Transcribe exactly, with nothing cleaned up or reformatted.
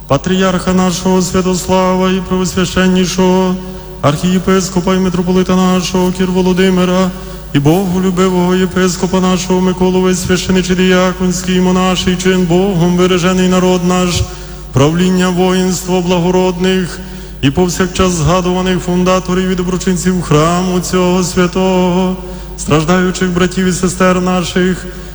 патріарха нашого Святослава і Преосвященнішого архієпископа і митрополита нашого Кір Володимира, і Боголюбивого єпископа нашого Миколу, весь священичий діяконський, монаший чин, Богом бережений народ наш, правління воїнство благородних і повсякчас згадуваних фундаторів і доброчинців храму цього святого, страждаючих братів і сестер наших,